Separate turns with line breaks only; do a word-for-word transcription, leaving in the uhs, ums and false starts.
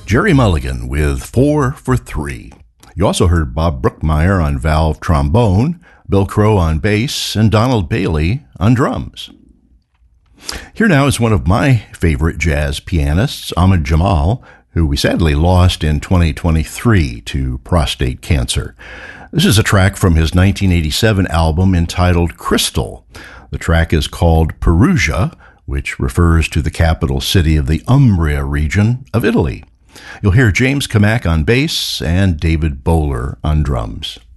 Jerry Mulligan with Four for Three. You also heard Bob Brookmeyer on valve trombone, Bill Crow on bass, and Donald Bailey on drums. Here now is one of my favorite jazz pianists, Ahmad Jamal, who we sadly lost in twenty twenty-three to prostate cancer. This is a track from his nineteen eighty-seven album entitled Crystal. The track is called Perugia, which refers to the capital city of the Umbria region of Italy. You'll hear James Kamak on bass and David Bowler on drums.